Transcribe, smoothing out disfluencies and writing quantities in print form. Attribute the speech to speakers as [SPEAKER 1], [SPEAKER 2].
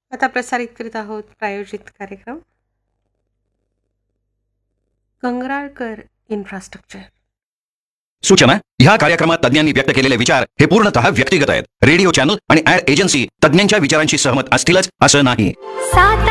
[SPEAKER 1] आता प्रसारित करीत आहोत प्रायोजित कार्यक्रम कंगराळकर इन्फ्रास्ट्रक्चर.
[SPEAKER 2] सूचना: ह्या कार्यक्रमात तज्ञांनी व्यक्त केलेले विचार हे पूर्णतः व्यक्तिगत आहेत. रेडिओ चॅनल आणि ऍड एजन्सी तज्ञांच्या विचारांशी सहमत असतीलच असं नाही.